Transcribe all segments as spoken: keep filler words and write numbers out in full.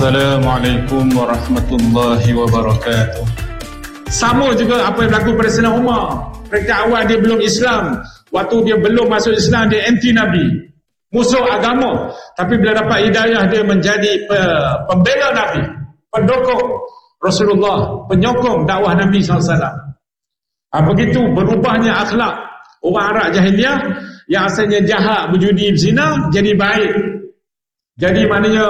Assalamualaikum warahmatullahi wabarakatuh. Sama juga apa yang berlaku pada Sayyidina Umar. Mereka awal dia belum Islam. Waktu dia belum masuk Islam, dia anti Nabi, musuh agama. Tapi bila dapat hidayah, dia menjadi pembela Nabi, pendukung Rasulullah, penyokong dakwah Nabi sallallahu alaihi wasallam. Ha, begitu berubahnya akhlak orang Arab jahiliyah yang asalnya jahat, berjudi, berzina, jadi baik. Jadi maknanya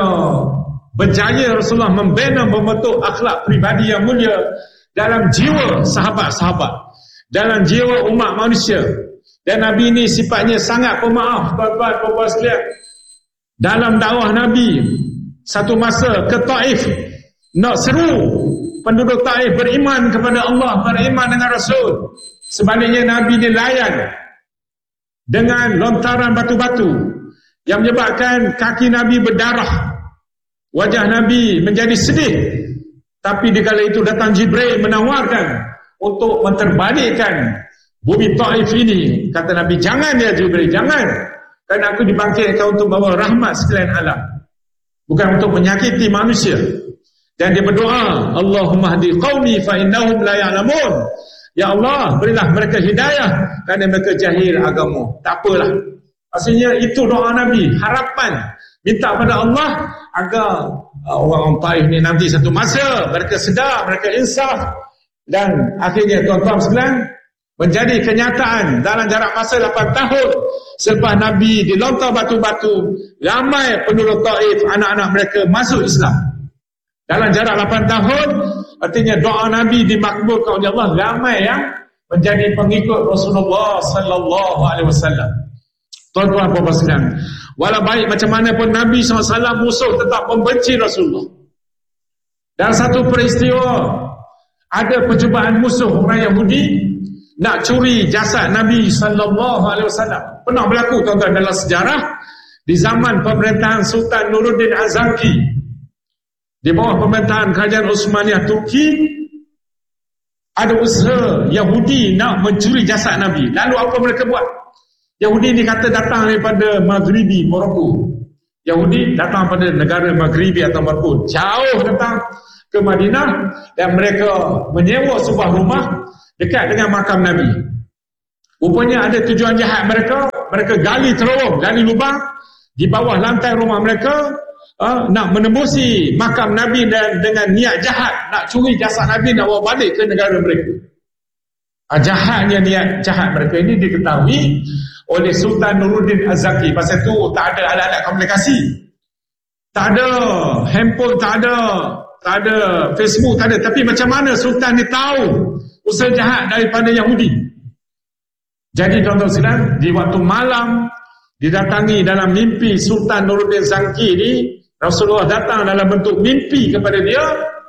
berjaya Rasulullah membina, membentuk akhlak pribadi yang mulia dalam jiwa sahabat-sahabat, dalam jiwa umat manusia. Dan Nabi ini sifatnya sangat pemaaf, tuan-tuan, puan-puan sekalian. Dalam dakwah Nabi, satu masa ke Taif, nak seru penduduk Taif beriman kepada Allah, beriman dengan Rasul. Sebaliknya Nabi dilayan dengan lontaran batu-batu yang menyebabkan kaki Nabi berdarah. Wajah Nabi menjadi sedih. Tapi di kala itu datang Jibril menawarkan untuk menterbalikkan bumi Taif ini. Kata Nabi, jangan ya Jibril, jangan. Kerana aku dibangkitkan untuk bawa rahmat sekalian alam, bukan untuk menyakiti manusia. Dan dia berdoa, Allahumma hdi qaumi fa innahum la ya'lamun. Ya Allah, berilah mereka hidayah kerana mereka jahil agama. Tak apalah. Maksudnya itu doa Nabi, harapan, minta pada Allah agar uh, orang Taif ni nanti satu masa mereka sedar, mereka insaf. Dan akhirnya tuan-tuan sekalian, menjadi kenyataan dalam jarak masa lapan tahun selepas Nabi dilontar batu-batu, ramai penduduk Taif, anak-anak mereka masuk Islam. Dalam jarak lapan tahun, artinya doa Nabi dimakbulkan oleh Allah, ramai yang menjadi pengikut Rasulullah sallallahu alaihi wasallam. Tuan-tuan, puan-puan sekalian, walau baik macam mana pun Nabi sallallahu alaihi wasallam musuh tetap membenci Rasulullah. Dan satu peristiwa, ada percubaan musuh orang Yahudi nak curi jasad Nabi sallallahu alaihi wasallam. Pernah berlaku tuan-tuan dalam sejarah di zaman pemerintahan Sultan Nuruddin Az-Zanki. Di bawah pemerintahan kerajaan Utsmaniyah Turki, ada usaha Yahudi nak mencuri jasad Nabi. Lalu apa mereka buat? Yahudi ni kata datang daripada Maghribi, Morocco. Yahudi datang pada negara Maghribi atau Morocco, jauh datang ke Madinah, dan mereka menyewa sebuah rumah dekat dengan makam Nabi. Rupanya ada tujuan jahat mereka. Mereka gali terowong, gali lubang di bawah lantai rumah mereka, uh, nak menembusi makam Nabi dan dengan niat jahat nak curi jasad Nabi, nak bawa balik ke negara mereka. Uh, jahatnya niat jahat mereka ini diketahui oleh Sultan Nuruddin Az-Zanki. Pasal tu tak ada alat-alat komunikasi, tak ada handphone, tak ada tak ada Facebook, tak ada. Tapi macam mana Sultan ni tahu usaha jahat daripada Yahudi? Jadi tuan-tuan sekalian, di waktu malam didatangi dalam mimpi Sultan Nuruddin Az-Zanki ni, Rasulullah datang dalam bentuk mimpi kepada dia,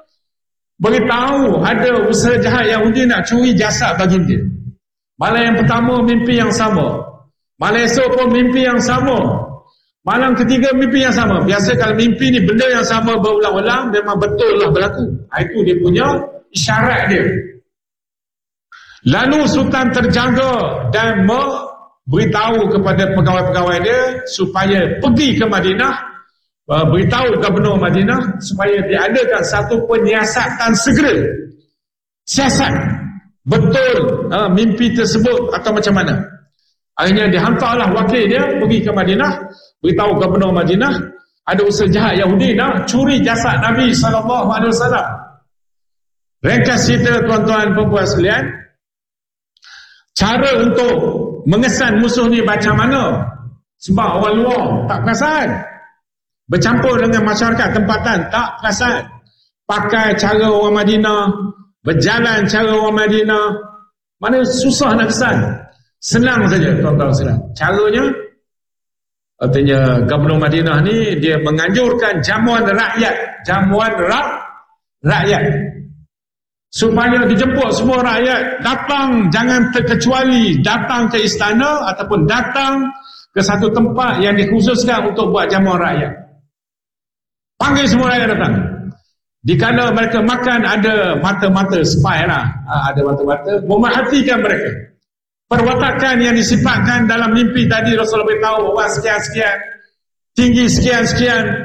beritahu ada usaha jahat Yahudi nak curi jasad baginda. Malam yang pertama mimpi yang sama, malam esok pun mimpi yang sama, malam ketiga mimpi yang sama. Biasa kalau mimpi ni benda yang sama berulang-ulang, memang betul lah berlaku. Itu dia punya isyarat dia. Lalu Sultan terjaga dan beritahu kepada pegawai-pegawai dia supaya pergi ke Madinah, beritahu Gubernur Madinah supaya diadakan satu penyiasatan segera. Siasat betul ha, mimpi tersebut atau macam mana. Akhirnya dihantarlah wakil dia pergi ke Madinah, beritahu Gubernur Madinah ada usaha jahat Yahudi nak curi jasad Nabi sallallahu alaihi wasallam. Ringkas cerita tuan-tuan perempuan sekalian, cara untuk mengesan musuh ni macam mana? Sebab orang luar tak perasan, bercampur dengan masyarakat tempatan tak perasan. Pakai cara orang Madinah, berjalan cara orang Madinah, mana susah nak kesan. Senang saja tuan-tuan sekalian. Caranya, artinya Gubernur Madinah ni dia menganjurkan jamuan rakyat, jamuan rak, rakyat, supaya dijemput semua rakyat datang, jangan terkecuali datang ke istana ataupun datang ke satu tempat yang dikhususkan untuk buat jamuan rakyat. Panggil semua rakyat datang. Dikala mereka makan, ada mata-mata spy lah, ada mata-mata memerhatikan mereka. Perwatakan yang disifatkan dalam mimpi tadi, Rasulullah beritahu orang sekian-sekian, tinggi sekian-sekian,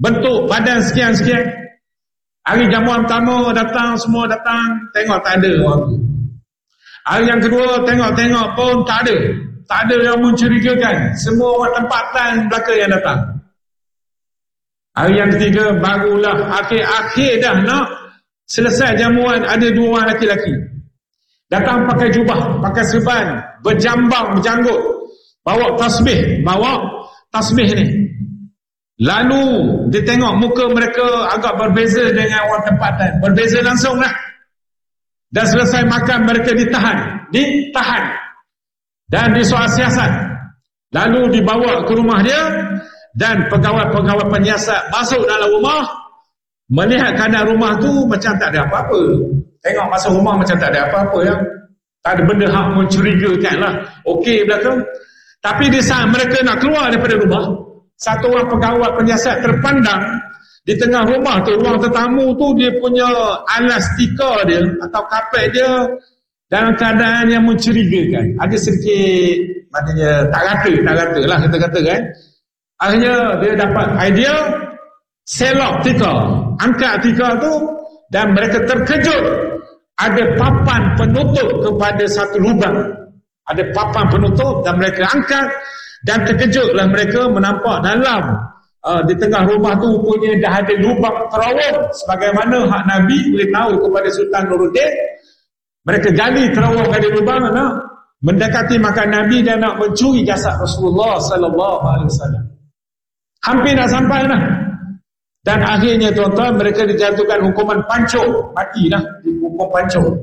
bentuk badan sekian-sekian. Hari jamuan pertama datang, semua datang, tengok tak ada orang tu. Hari yang kedua tengok-tengok pun tak ada. Tak ada yang mencurigakan. Semua orang tempatan belaka yang datang. Hari yang ketiga barulah akhir-akhir dah nak selesai jamuan, ada dua orang lelaki-lelaki. Datang pakai jubah, pakai serban, berjambang, berjanggut, bawa tasbih, bawa tasbih ni. Lalu dia tengok muka mereka agak berbeza dengan orang tempatan. Berbeza langsung lah. Dan selesai makan mereka ditahan. Ditahan. Dan disuruh siasat. Lalu dibawa ke rumah dia. Dan pegawai-pegawai penyiasat masuk dalam rumah. Melihat keadaan rumah tu macam tak ada apa-apa. Tengok masuk rumah macam tak ada apa-apa ya. Tak ada benda hak mencurigakan lah. Okey belakang. Tapi di saat mereka nak keluar daripada rumah, satu orang pegawai penyiasat terpandang di tengah rumah tu, ruang tetamu tu, dia punya alas tikar dia atau kapet dia dalam keadaan yang mencurigakan. Ada sedikit maknanya tak rata, tak rata lah kita kata kan. Akhirnya dia dapat idea, selok tikar, angkat tikar tu, dan mereka terkejut ada papan penutup kepada satu lubang. Ada papan penutup dan mereka angkat. Dan terkejutlah mereka menampak dalam uh, di tengah rumah tu punya dah ada lubang terawang sebagaimana hak Nabi boleh tahu kepada Sultan Nuruddin. Mereka gali terawang dari lubang nak mendekati makam Nabi dan nak mencuri jasad Rasulullah sallallahu alaihi wasallam. Hampir nak sampai dah. Dan akhirnya tuan-tuan mereka dijatuhkan hukuman pancung, matilah dihukum pancung.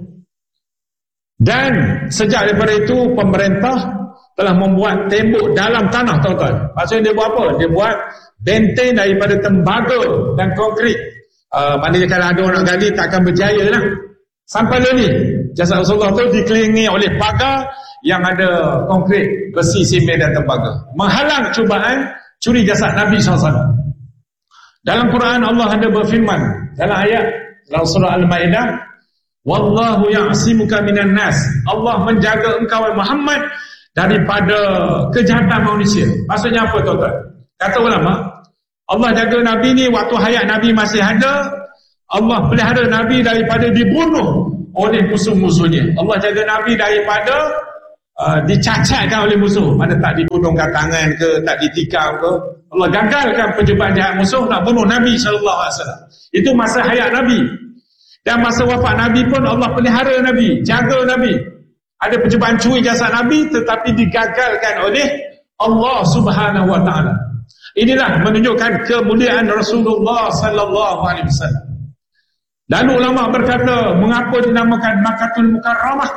Dan sejak daripada itu pemerintah telah membuat tembok dalam tanah tuan-tuan. Maksudnya dia buat apa? Dia buat benteng daripada tembaga dan konkrit. Uh, maknanya kalau ada orang gali tak akan berjaya lah. Sampai lah ni jasad Rasulullah tu dikelilingi oleh pagar yang ada konkrit, besi, simen dan tembaga. Menghalang cubaan curi jasad Nabi sallallahu alaihi wasallam. Dalam Quran Allah ada berfirman dalam ayat dalam surah Al-Maidah, wallahu ya'simuka minan nas. Allah menjaga engkau Muhammad daripada kejahatan manusia. Maksudnya apa tuan-tuan? Kata ulama, Allah jaga Nabi ni waktu hayat Nabi masih ada. Allah pelihara Nabi daripada dibunuh oleh musuh-musuhnya. Allah jaga Nabi daripada uh, dicacatkan oleh musuh. Mana tak dibunuhkan tangan ke, tak ditikam ke. Allah gagalkan percubaan jahat musuh nak bunuh Nabi sallallahu alaihi wasallam. Itu masa hayat Nabi. Dan masa wafat Nabi pun Allah pelihara Nabi, jaga Nabi. Ada percubaan curi jasad Nabi tetapi digagalkan oleh Allah Subhanahu wa taala. Inilah menunjukkan kemuliaan Rasulullah sallallahu alaihi wasallam. Lalu ulama berkata, mengapa dinamakan Makkahul Mukarramah?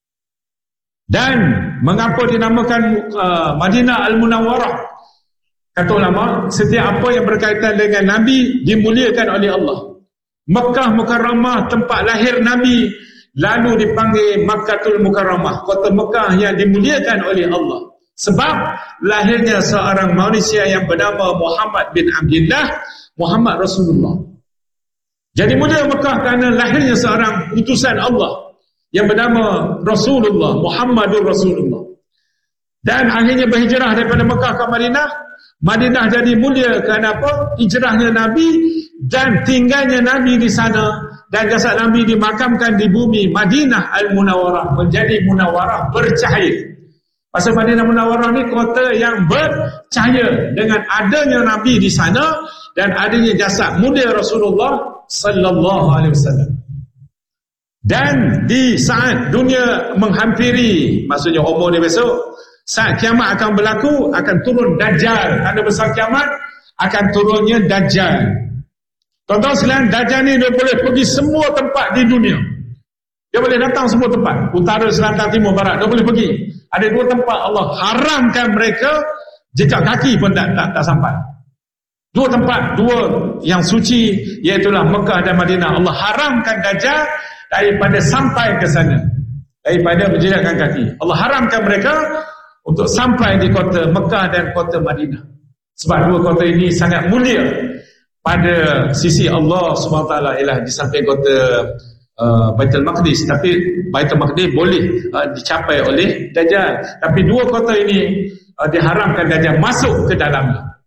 Dan mengapa dinamakan uh, Madinah Al-Munawwarah? Kata ulama, setiap apa yang berkaitan dengan Nabi dimuliakan oleh Allah. Makkah Mukarramah tempat lahir Nabi, lalu dipanggil Makkahul Mukarramah, kota Mekah yang dimuliakan oleh Allah. Sebab lahirnya seorang manusia yang bernama Muhammad bin Abdullah, Muhammad Rasulullah. Jadi mulia Mekah kerana lahirnya seorang utusan Allah yang bernama Rasulullah, Muhammadur Rasulullah. Dan akhirnya berhijrah daripada Mekah ke Madinah. Madinah jadi mulia kerana apa? Hijrahnya Nabi dan tinggalnya Nabi di sana. Dan jasad Nabi dimakamkan di bumi Madinah Al-Munawwarah, menjadi Munawwarah bercahaya. Pasal Madinah Munawwarah ni kota yang bercahaya dengan adanya Nabi di sana dan adanya jasad mulia Rasulullah sallallahu alaihi wasallam. Dan di saat dunia menghampiri, maksudnya umur dia besok, saat kiamat akan berlaku, akan turun Dajjal. Tanda besar kiamat akan turunnya Dajjal. Tuan-tuan sekalian, Dajjal ni dia boleh pergi semua tempat di dunia. Dia boleh datang semua tempat, utara, selatan, timur, barat, dia boleh pergi. Ada dua tempat Allah haramkan mereka jejak kaki pun tak, tak, tak sampai. Dua tempat, dua yang suci, iaitulah Mekah dan Madinah. Allah haramkan Dajjal daripada sampai ke sana, daripada berjejakkan kaki. Allah haramkan mereka untuk sampai di kota Mekah dan kota Madinah. Sebab dua kota ini sangat mulia pada sisi Allah subhanahu wa taala, ialah di samping kota uh, Baitul Maqdis. Tapi Baitul Maqdis boleh uh, dicapai oleh Dajjal. Tapi dua kota ini uh, diharamkan Dajjal masuk ke dalamnya.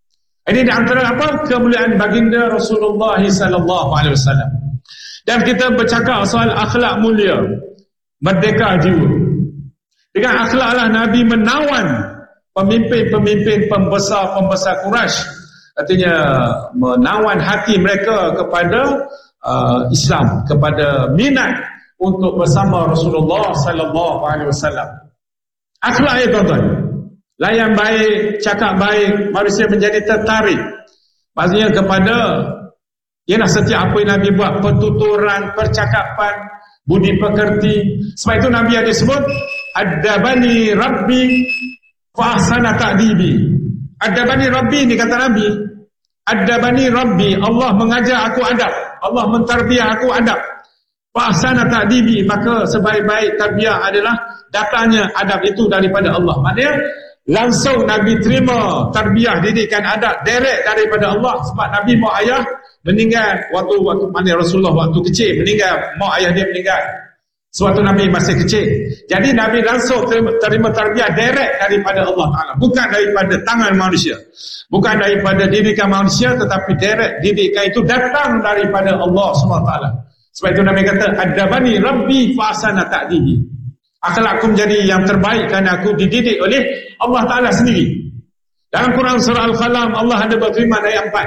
Ini di antara apa? Kemuliaan baginda Rasulullah sallallahu alaihi wasallam. Dan kita bercakap soal akhlak mulia, merdeka jiwa. Dengan akhlaklah Nabi menawan pemimpin-pemimpin pembesar-pembesar Quraisy, artinya menawan hati mereka kepada uh, Islam, kepada minat untuk bersama Rasulullah sallallahu alaihi wasallam. Akhlak ya tuan-tuan, layan baik, cakap baik, manusia menjadi tertarik. Maksudnya kepada ialah setiap apa yang Nabi buat, pertuturan, percakapan, budi pekerti. Sebab itu Nabi ada sebut, Adabani Rabbi fa ahsana ta'dibi. Adabani Rabbi ni kata Nabi. Adabani Rabbi, Allah mengajar aku adab, Allah mentarbiah aku adab. Fa ahsana ta'dibi, maka sebaik-baik tarbiyah adalah datangnya adab itu daripada Allah. Maknanya langsung Nabi terima tarbiyah, didikan adab direct daripada Allah. Sebab Nabi mak ayah meninggal waktu waktu mana Rasulullah waktu kecil meninggal, mak ayah dia meninggal sewaktu Nabi masih kecil. Jadi Nabi langsung terima, terima tarbiyah direct daripada Allah Ta'ala, bukan daripada tangan manusia, bukan daripada didikan manusia, tetapi direct didikan itu datang daripada Allah subhanahu wa taala. Sebab itu Nabi kata, Adabani Rabbi fa ahsana ta'dibi. Akhlakku menjadi yang terbaik kerana aku dididik oleh Allah Ta'ala sendiri. Dalam Quran surah Al-Qalam, Allah ada berfirman ayat empat,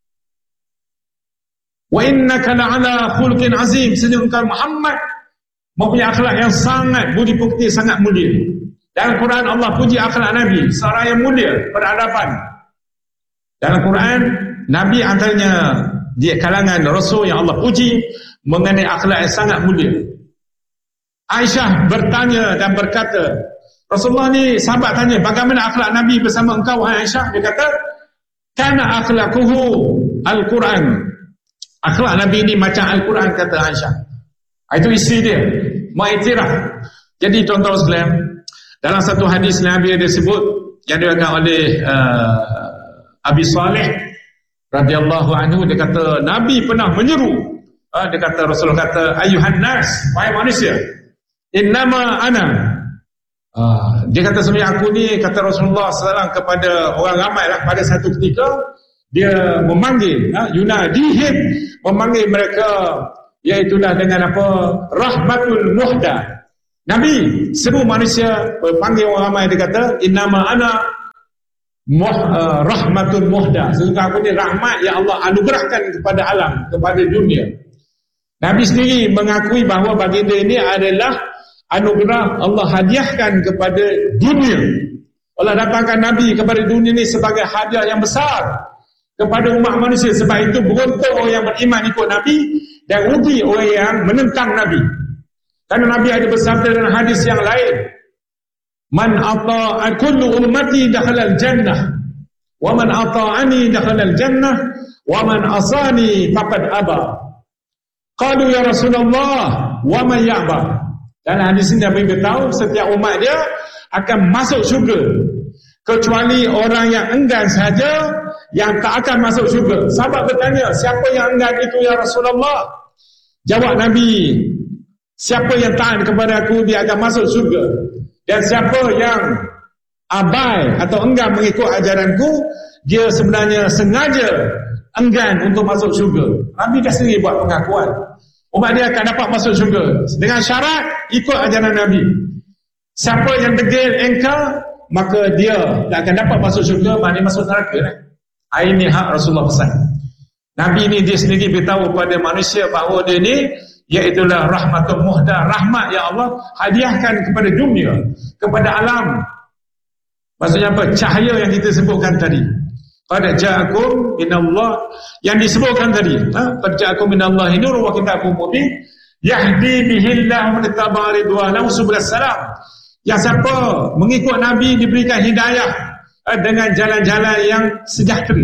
wa innaka la'ala khuluqin azim, sesungguhnya engkau Muhammad mempunyai akhlak yang sangat budi pekerti, sangat mulia. Dalam Quran Allah puji akhlak Nabi, seorang yang mulia, beradaban. Dalam Quran Nabi antaranya di kalangan Rasul yang Allah puji mengenai akhlak yang sangat mulia. Aisyah bertanya dan berkata, Rasulullah ni, sahabat tanya, bagaimana akhlak Nabi bersama engkau wahai Aisyah? Dia kata, kana akhlaquhu al-Quran. Akhlak Nabi ini macam Al-Quran, kata Aisyah. Itu isteri dia mengiktiraf. Jadi tuan-tuan sekalian, dalam satu hadis Nabi ada sebut yang diriwayatkan oleh uh, Abi Saleh radhiyallahu anhu, dia kata Nabi pernah menyeru, uh, dia kata Rasulullah kata, ayuhan nas, wahai manusia, innama ana, uh, dia kata sebenarnya aku ni, kata Rasulullah sallallahu alaihi wasallam kepada orang ramai lah pada satu ketika, dia memanggil, uh, yunadihim, memanggil mereka, iaitulah dengan apa, rahmatul muhda. Nabi seru manusia, panggil orang ramai, dia kata innama ana muh, uh, rahmatul muhda, sesungguhnya aku ni rahmat yang Allah anugerahkan kepada alam, kepada dunia. Nabi sendiri mengakui bahawa baginda ini adalah anugerah Allah hadiahkan kepada dunia. Allah datangkan Nabi kepada dunia ini sebagai hadiah yang besar kepada umat manusia. Sebab itu beruntung orang yang beriman ikut Nabi dan rugi orang yang menentang Nabi. Karena Nabi ada bersabda dalam hadis yang lain, man ata'a kullu ummati dakhala al-jannah wa man ata'ani dakhala al-jannah wa man asani faqad aba. Qalu ya Rasulullah wa man ya'ba. Dalam hadis ini Nabi beritahu setiap umat dia akan masuk syurga kecuali orang yang enggan saja yang tak akan masuk syurga. Sahabat bertanya, siapa yang enggan itu ya Rasulullah? Jawab Nabi, siapa yang taat kepada aku dia akan masuk syurga, dan siapa yang abai atau enggan mengikut ajaranku dia sebenarnya sengaja enggan untuk masuk syurga. Nabi dah sendiri buat pengakuan umat dia akan dapat masuk syurga dengan syarat ikut ajaran Nabi. Siapa yang degil engkau, maka dia tak akan dapat masuk syurga, maknanya masuk neraka lah. Ini hak Rasulullah pesan. Nabi ni dia sendiri beritahu kepada manusia bahawa dia ni iaitulah rahmatul muhda, rahmat yang Allah hadiahkan kepada dunia, kepada alam. Maksudnya apa? Cahaya yang kita sebutkan tadi. Qad ja'akum minallah, yang disebutkan tadi, ha? Qad ja'akum minallahi nurun wa kitabun mubin yahdi bihillahu man ittaba'a ridwanahu subulas salam. Yang siapa mengikut Nabi diberikan hidayah dengan jalan-jalan yang sejahtera,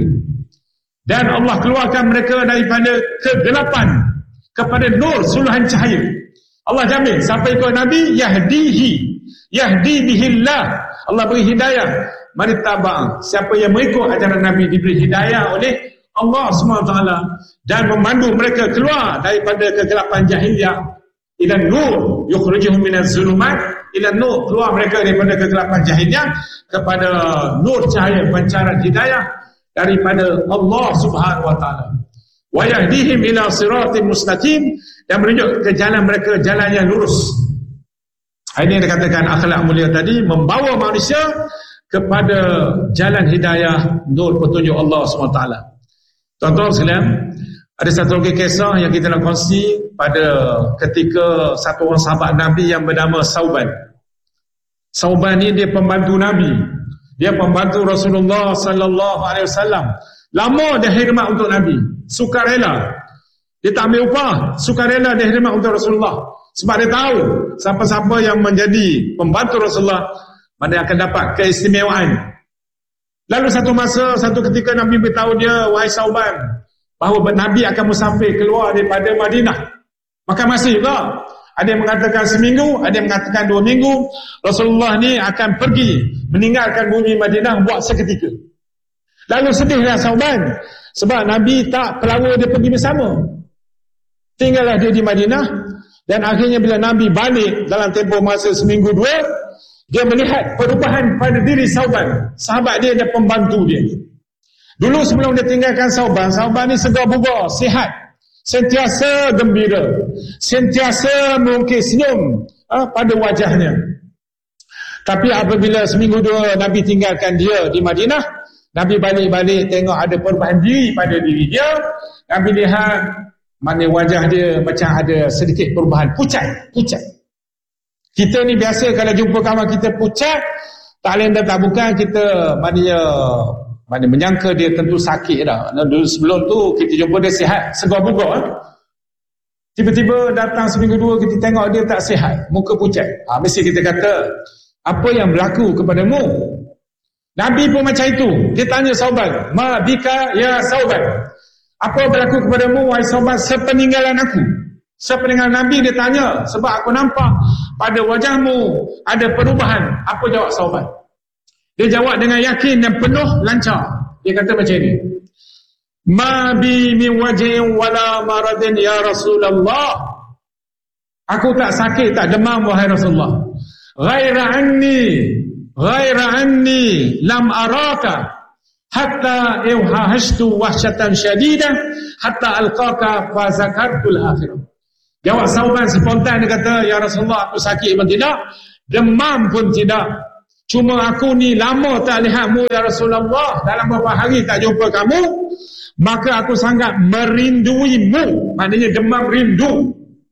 dan Allah keluarkan mereka daripada kegelapan kepada nur, suluhan cahaya. Allah jamin siapa ikut Nabi, yahdihi, yahdi bihillah, Allah beri hidayah, manittaba', siapa yang mengikut ajaran Nabi diberi hidayah oleh Allah subhanahu wa taala dan memandu mereka keluar daripada kegelapan jahiliyah ila nur, yukhrijuhum minaz zulumat ila nur, keluar mereka daripada kegelapan jahiliyah kepada nur cahaya pancaran hidayah. daripada Allah Subhanahu wa taala. Wa yahdihim ila siratin mustaqim, dan menunjuk ke jalan mereka, jalan yang lurus. Ini yang dikatakan akhlak mulia tadi, membawa manusia kepada jalan hidayah, nur petunjuk Allah subhanahu wa taala. Tuan-tuan sekalian, ada satu lagi kisah yang kita nak kongsi pada ketika satu orang sahabat Nabi yang bernama Sauban. Sauban ni dia pembantu Nabi. Dia pembantu Rasulullah sallallahu alaihi wasallam. Lama dia khidmat untuk Nabi, sukarela. Dia tak ambil upah, sukarela dia khidmat untuk Rasulullah. Sebab dia tahu siapa-siapa yang menjadi pembantu Rasulullah mana akan dapat keistimewaan. Lalu satu masa, satu ketika Nabi beritahu dia, wahai Sauban, bahawa Nabi akan musafir keluar daripada Madinah. Maka masih juga ada yang mengatakan seminggu, ada yang mengatakan dua minggu. Rasulullah ni akan pergi meninggalkan bumi Madinah buat seketika. Lalu sedihlah Sauban, sebab Nabi tak pelawa dia pergi bersama. Tinggallah dia di Madinah. Dan akhirnya bila Nabi balik dalam tempoh masa seminggu dua, dia melihat perubahan pada diri Sauban, sahabat dia dan pembantu dia. Dulu sebelum dia tinggalkan Sauban, Sauban ni segar bugar, sihat, sentiasa gembira, sentiasa mengukir senyum ha, pada wajahnya. Tapi apabila seminggu dua Nabi tinggalkan dia di Madinah, Nabi balik-balik tengok ada perubahan diri pada diri dia. Nabi lihat mana wajah dia macam ada sedikit perubahan, pucat, pucat. Kita ni biasa kalau jumpa kawan kita pucat, tak lain dan tak bukan kita maknanya mana menyangka dia tentu sakit dah. Dulu sebelum tu kita jumpa dia sihat, segar bugar. Eh? Tiba-tiba datang seminggu dua kita tengok dia tak sihat, muka pucat. Ha, mesti kita kata, apa yang berlaku kepadamu? Nabi pun macam itu. Dia tanya Sauban, ma bika ya Sauban, apa berlaku kepadamu wahai Sauban sepeninggalan aku? Sepeninggalan Nabi dia tanya, sebab aku nampak pada wajahmu ada perubahan. Apa jawab Sauban? Dia jawab dengan yakin dan penuh lancar. Dia kata macam ni, ma bi min wajhin wala maradin ya Rasulullah. Aku tak sakit, tak demam wahai Rasulullah. Ghaira anni ghaira anni lam araka hatta ihahashtu wahsyatan syadidah hatta alqaka fa zakartul akhirah. Jawab Sauban spontan, dia kata, ya Rasulullah, aku sakit pun tidak, demam pun tidak, cuma aku ni lama tak lihatmu ya Rasulullah, dalam beberapa hari tak jumpa kamu, maka aku sangat merinduimu. Maknanya demam rindu.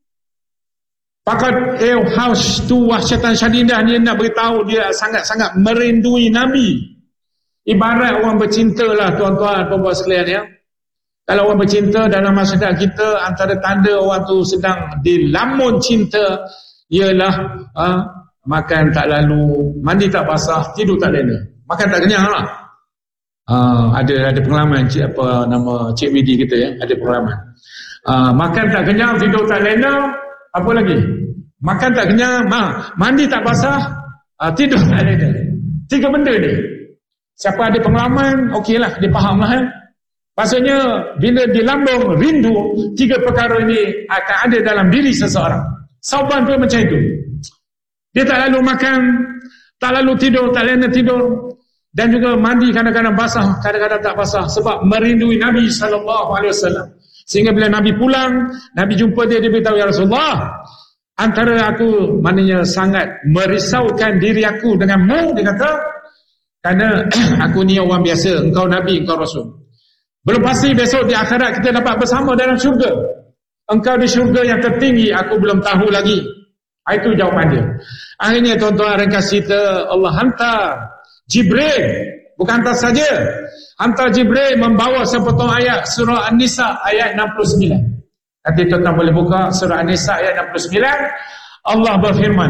Faqad ihahashtu wahsyatan syadidah, dia nak beritahu dia sangat-sangat merindui Nabi. Ibarat orang bercinta lah tuan-tuan, tuan-tuan sekalian ya. Kalau orang bercinta dalam masyarakat kita, antara tanda orang tu sedang dilamun cinta ialah ha, makan tak lalu, mandi tak basah, tidur tak lena. Makan tak kenyang lah. Ha, ada ada pengalaman cik, apa nama Cik Widi kita ya, ada pengalaman. Ha, makan tak kenyang, tidur tak lena, apa lagi? Makan tak kenyang, ha, mandi tak basah, ha, tidur tak lena. Tiga benda ni. Siapa ada pengalaman, okeylah, dia faham lah. Eh? Maksudnya, bila dilambung rindu, tiga perkara ini akan ada dalam diri seseorang. Sauban pun macam itu. Dia tak lalu makan, tak lalu tidur, tak lena tidur. Dan juga mandi kadang-kadang basah, kadang-kadang tak basah. Sebab merindui Nabi sallallahu alaihi wasallam. Sehingga bila Nabi pulang, Nabi jumpa dia, dia beritahu, ya Rasulullah, antara aku, maknanya sangat merisaukan diri aku denganmu, dia kata, kerana aku ni orang biasa, engkau Nabi, engkau Rasul. Belum pasti besok di akhirat kita dapat bersama dalam syurga. Engkau di syurga yang tertinggi, aku belum tahu lagi. Itu jawapan dia. Akhirnya tuan-tuan ringkas cerita, Allah hantar Jibril. Bukan hantar saja, hantar Jibril membawa sepotong ayat surah An-Nisa ayat enam puluh sembilan. Nanti tuan-tuan boleh buka surah An-Nisa ayat enam puluh sembilan. Allah berfirman,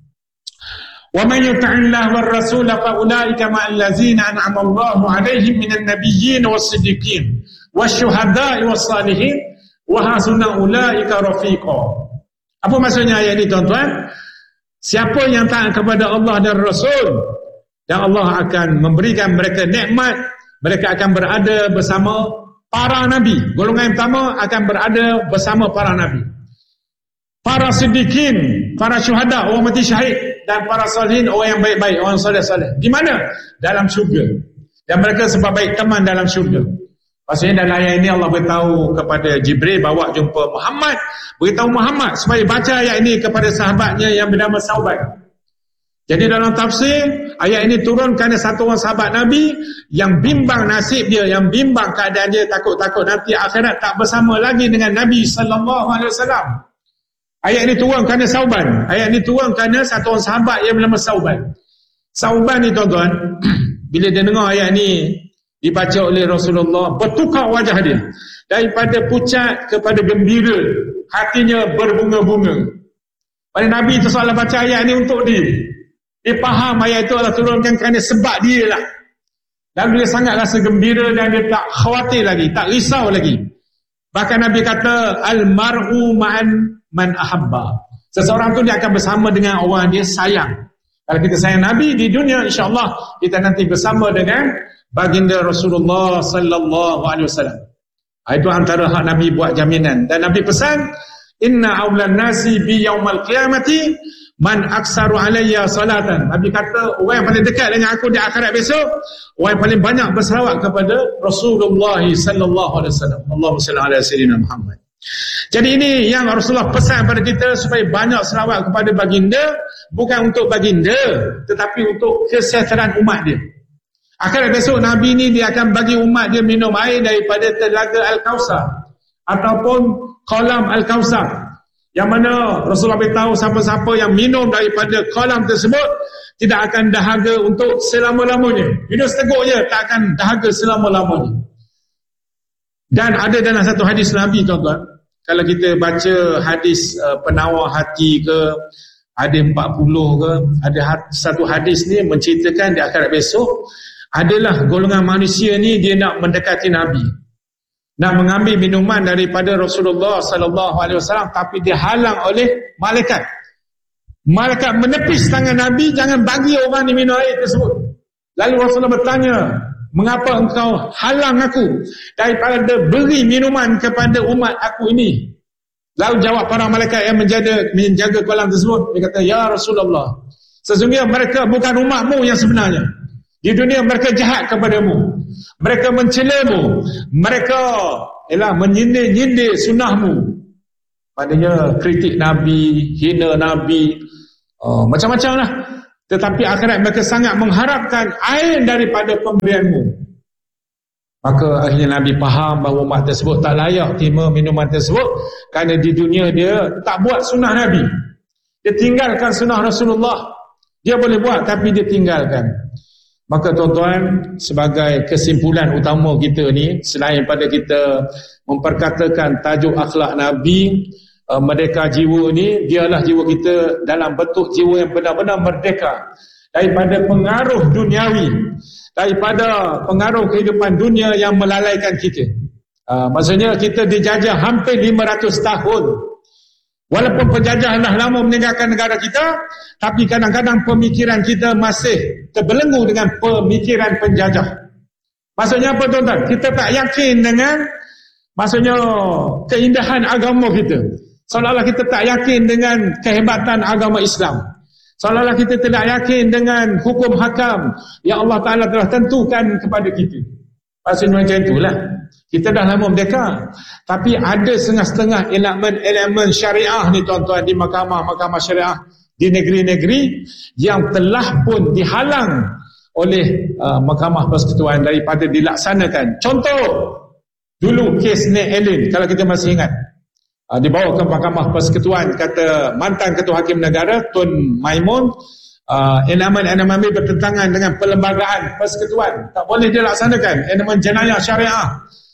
وَمَنْ يُطِعِ اللَّهَ وَالرَّسُولَ فَأُولَٰئِكَ مَعَ الَّذِينَ أَنْعَمَ اللَّهُ عَلَيْهِمْ مِنَ النَّبِيِّينَ وَالصِّدِّيقِينَ وَالشُّهَدَاءِ وَالصَّالِحِينَ وَحَسُنَ أُولَٰئِكَ رَفِيقًا. Apa maksudnya ayat ini tuan-tuan? Siapa yang taat kepada Allah dan Rasul, dan Allah akan memberikan mereka nikmat, mereka akan berada bersama para Nabi. Golongan yang pertama akan berada bersama para Nabi, para siddiqin, para syuhada, orang mati syahid, dan para salihin, orang yang baik-baik, orang soleh-soleh. Di mana? Dalam syurga. Dan mereka sebab baik teman dalam syurga. Maksudnya dalam ayat ini Allah beritahu kepada Jibril bawa jumpa Muhammad, beritahu Muhammad supaya baca ayat ini kepada sahabatnya yang bernama Sauban. Jadi dalam tafsir, ayat ini turun kerana satu orang sahabat Nabi yang bimbang nasib dia, yang bimbang keadaan dia, takut-takut nanti akhirat tak bersama lagi dengan Nabi sallallahu alaihi wasallam. Ayat ini turun kerana Sauban. Ayat ini turun kerana satu orang sahabat yang bernama Sauban. Sauban ni tuan-tuan, bila dia dengar ayat ni dibaca oleh Rasulullah, bertukar wajah dia daripada pucat kepada gembira, hatinya berbunga-bunga. Pada Nabi itu soalan baca ayat ni untuk dia. Dia faham ayat itu Allah turunkan kerana sebab dia lah. Dan dia sangat rasa gembira dan dia tak khawatir lagi, tak risau lagi. Bahkan Nabi kata, al-mar'u ma'an man ahabba. Seseorang tu dia akan bersama dengan orang dia sayang. Kalau kita sayang Nabi di dunia, insya-Allah kita nanti bersama dengan baginda Rasulullah sallallahu alaihi wasallam. Itu antara hak Nabi buat jaminan. Dan Nabi pesan, inna awlan nasi bi yaumal qiyamati man aksaru alayya salatan. Nabi kata orang yang paling dekat dengan aku di akhirat besok, orang yang paling banyak berselawat kepada Rasulullah sallallahu alaihi wasallam. Allahumma salli ala sayyidina Muhammad. Jadi ini yang Rasulullah pesan pada kita supaya banyak selawat kepada baginda, bukan untuk baginda tetapi untuk kesejahteraan umat dia. Akhirat besok Nabi ni dia akan bagi umat dia minum air daripada telaga Al-Kausar ataupun kolam Al-Kausar, yang mana Rasulullah beritahu siapa-siapa yang minum daripada kolam tersebut tidak akan dahaga untuk selama-lamanya. Minum seteguk je tak akan dahaga selama-lamanya. Dan ada dalam satu hadis Nabi, tuan-tuan, kalau kita baca hadis uh, penawar hati ke, ada empat puluh ke, ada hat, satu hadis ni menceritakan di akhirat besok adalah golongan manusia ni dia nak mendekati Nabi, nak mengambil minuman daripada Rasulullah sallallahu alaihi wasallam, tapi dihalang oleh malaikat. Malaikat menepis tangan Nabi, jangan bagi orang ni minum air tersebut. Lalu Rasulullah bertanya, mengapa engkau halang aku daripada beri minuman kepada umat aku ini? Lalu jawab para malaikat yang menjaga, menjaga kolam tersebut, dia kata, ya Rasulullah, sesungguhnya mereka bukan umatmu yang sebenarnya. Di dunia mereka jahat kepadamu, mereka mencelamu, mereka ialah menyindir-nyindir sunnahmu. Padanya kritik Nabi, hina Nabi, uh, macam-macam lah. Tetapi akhirat mereka sangat mengharapkan air daripada pemberianmu. Maka akhirnya Nabi faham bahawa umat tersebut tak layak terima minuman tersebut kerana di dunia dia tak buat sunnah Nabi. Dia tinggalkan sunnah Rasulullah. Dia boleh buat tapi dia tinggalkan. Maka tuan-tuan, sebagai kesimpulan utama kita ni, selain pada kita memperkatakan tajuk akhlak Nabi, uh, merdeka jiwa ni, dialah jiwa kita dalam bentuk jiwa yang benar-benar merdeka daripada pengaruh duniawi, daripada pengaruh kehidupan dunia yang melalaikan kita. Uh, maksudnya kita dijajah hampir lima ratus tahun. Walaupun penjajah dah lama meninggalkan negara kita, tapi kadang-kadang pemikiran kita masih terbelenggu dengan pemikiran penjajah. Maksudnya apa, tuan-tuan? Kita tak yakin dengan, maksudnya, keindahan agama kita. Seolah-olah kita tak yakin dengan kehebatan agama Islam. Seolah-olah kita tidak yakin dengan hukum hakam yang Allah Ta'ala telah tentukan kepada kita. Maksudnya macam itulah. Kita dah lama merdeka, tapi ada setengah-setengah elemen-elemen syariah ni, tuan-tuan, di mahkamah-mahkamah syariah di negeri-negeri yang telah pun dihalang oleh uh, mahkamah persekutuan daripada dilaksanakan. Contoh, dulu kes Nek Ellen, kalau kita masih ingat, uh, dibawa ke mahkamah persekutuan, kata mantan ketua hakim negara Tun Maimun, Uh, elemen-elemen ini bertentangan dengan perlembagaan persekutuan, tak boleh dilaksanakan. Elemen jenayah syariah,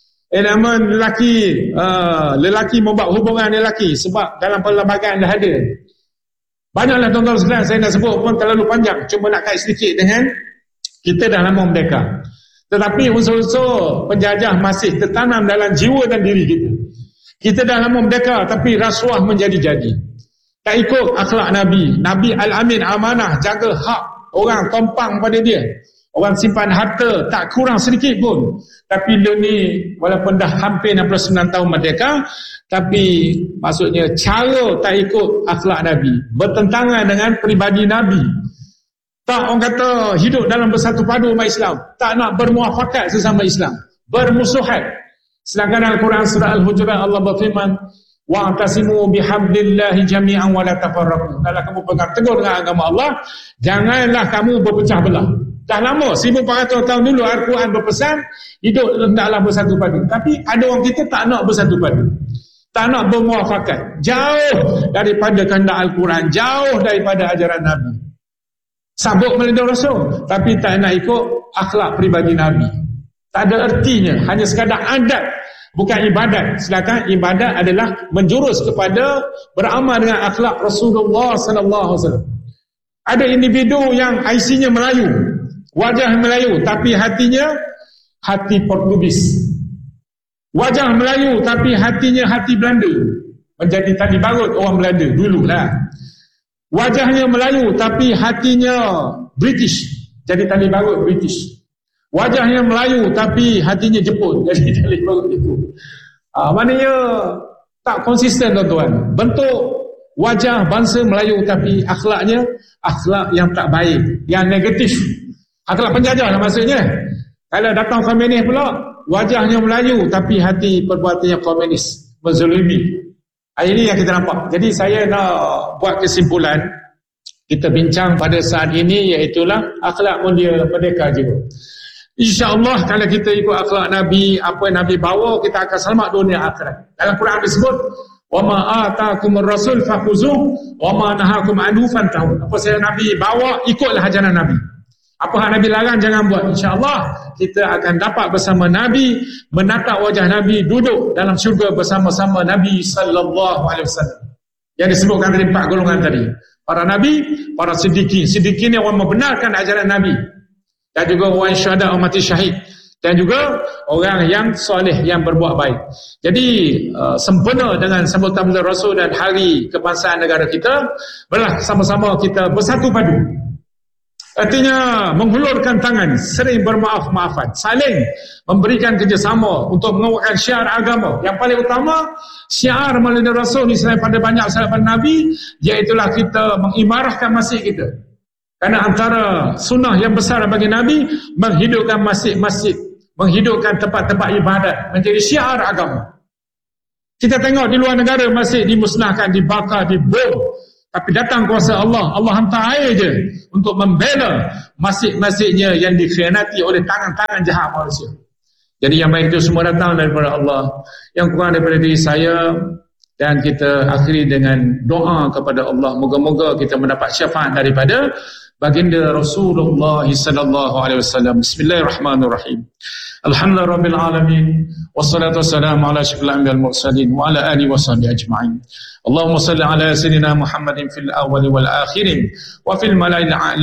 elemen lelaki uh, lelaki membuat hubungan lelaki, sebab dalam perlembagaan dah ada. Banyaklah tuan-tuan sekalian, saya nak sebut pun terlalu panjang, cuma nak kait sedikit dengan kita dah lama merdeka, tetapi unsur-unsur penjajah masih tertanam dalam jiwa dan diri kita. Kita dah lama merdeka, tapi rasuah menjadi-jadi. Tak ikut akhlak Nabi. Nabi Al-Amin amanah, jaga hak orang, tompang pada dia. Orang simpan harta, tak kurang sedikit pun. Tapi dia ni, walaupun dah hampir enam puluh sembilan tahun merdeka, tapi maksudnya cara tak ikut akhlak Nabi, bertentangan dengan peribadi Nabi. Tak, orang kata hidup dalam bersatu padu umat Islam. Tak nak bermuafakat sesama Islam. Bermusuhan. Sedangkan Al-Quran surah Al-Hujurat Allah berfirman, wa'tasimu bihablillahi jami'an wa la tafarraqu. Kalau kamu pegang teguh dengan agama Allah, janganlah kamu berpecah belah. Dah lama, seribu empat ratus tahun dulu Al-Quran berpesan, hidup hendaklah bersatu padu. Tapi ada orang kita tak nak bersatu padu. Tak nak bermuafakat. Jauh daripada kehendak Al-Quran, jauh daripada ajaran Nabi. Sabuk melindah Rasul, tapi tak nak ikut akhlak pribadi Nabi. Tak ada ertinya, hanya sekadar adat, bukan ibadat. Sedangkan ibadat adalah menjurus kepada beramal dengan akhlak Rasulullah sallallahu alaihi wasallam. Ada individu yang I C-nya Melayu, wajah Melayu, tapi hatinya hati Portugis. Wajah Melayu, tapi hatinya hati Belanda. Menjadi tali barut orang Belanda dululah. Wajahnya Melayu tapi hatinya British, jadi tali barut British. Wajahnya Melayu tapi hatinya Jepun, jadi tali barut Jepun. Ah, maknanya tak konsisten tuan-tuan. Bentuk wajah bangsa Melayu tapi akhlaknya akhlak yang tak baik, yang negatif. Akhlak penjajah lah maksudnya. Kalau datang komunis pula, wajahnya Melayu tapi hati perbuatannya komunis, menzalimi. Ini yang kita nampak. Jadi saya nak buat kesimpulan. Kita bincang pada saat ini, iaitulah akhlak mulia merdeka jiwa. InsyaAllah kalau kita ikut akhlak Nabi, apa yang Nabi bawa, kita akan selamat dunia akhirat. Dalam Quran disebut, وَمَا آتَاكُمُ الرَّسُولُ فَخُذُوهُ وَمَا نَهَاكُمْ عَنْهُ فَانْتَهُوا. Apa yang Nabi bawa, ikutlah ajaran Nabi. Apa yang Nabi larang, jangan buat. InsyaAllah kita akan dapat bersama Nabi, menatap wajah Nabi, duduk dalam syurga bersama-sama Nabi sallallahu alaihi wasallam. Yang disebutkan tadi empat golongan tadi. Para Nabi, para siddiqin. Siddiqin yang orang membenarkan ajaran Nabi. Dan juga orang syuhada, orang mati syahid. Dan juga orang yang soleh, yang berbuat baik. Jadi uh, sempena dengan sambutan Rasul dan hari kebangsaan negara kita, belah sama-sama kita bersatu padu. Artinya menghulurkan tangan, sering bermaaf-maafan, saling memberikan kerjasama untuk menguatkan syiar agama. Yang paling utama, syiar Maulid Rasul ni selain pada banyak sahabat Nabi, iaitulah kita mengimarahkan masjid kita. Kerana antara sunnah yang besar bagi Nabi, menghidupkan masjid-masjid, menghidupkan tempat-tempat ibadat, menjadi syiar agama. Kita tengok di luar negara masjid dimusnahkan, dibakar, dibom. Tapi datang kuasa Allah, Allah hantar air je untuk membela masjid-masjidnya yang dikhianati oleh tangan-tangan jahat manusia. Jadi yang baik itu semua datang daripada Allah. Yang kurang daripada diri saya, dan kita akhiri dengan doa kepada Allah. Moga-moga kita mendapat syafaat daripada baginda Rasulullah sallallahu alaihi wasallam. Bismillahirrahmanirrahim. Alhamdulillahirabbil alamin, wassalatu wassalamu ala asyrafil anbiya'il mursalin wa ala alihi washabihi ajma'in. Allahumma salli ala sayyidina Muhammadin fil awwali wal akhirin wa fil mala'il a'la